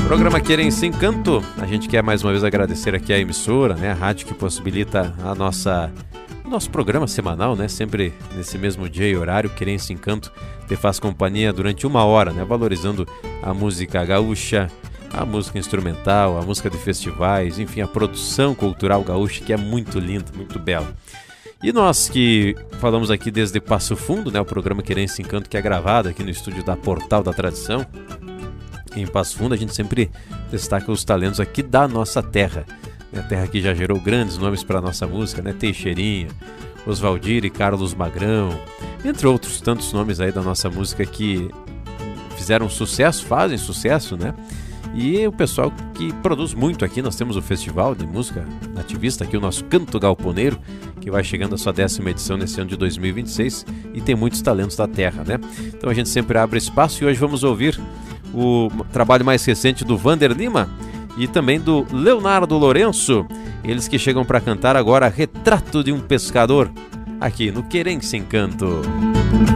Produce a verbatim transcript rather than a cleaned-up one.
Programa Querência Encanto. A gente quer mais uma vez agradecer aqui a emissora, né, a rádio que possibilita a nossa, o nosso programa semanal, né, sempre nesse mesmo dia e horário. Querência Encanto te faz companhia durante uma hora, né, valorizando a música gaúcha, a música instrumental, a música de festivais, enfim, a produção cultural gaúcha, que é muito linda, muito bela. E nós que falamos aqui desde Passo Fundo, né, o programa Querência Encanto, que é gravado aqui no estúdio da Portal da Tradição, em Passo Fundo, a gente sempre destaca os talentos aqui da nossa terra, a terra que já gerou grandes nomes para a nossa música, né? Teixeirinha, Oswaldir e Carlos Magrão, entre outros tantos nomes aí da nossa música que fizeram sucesso, fazem sucesso, né? E o pessoal que produz muito aqui, nós temos o Festival de Música Nativista, aqui o nosso Canto Galponeiro, que vai chegando a sua décima edição nesse ano de dois mil e vinte e seis, e tem muitos talentos da terra, né? Então a gente sempre abre espaço, e hoje vamos ouvir o trabalho mais recente do Vander Lima e também do Leonardo Lourenço, eles que chegam para cantar agora Retrato de um Pescador, aqui no Querência Encanto.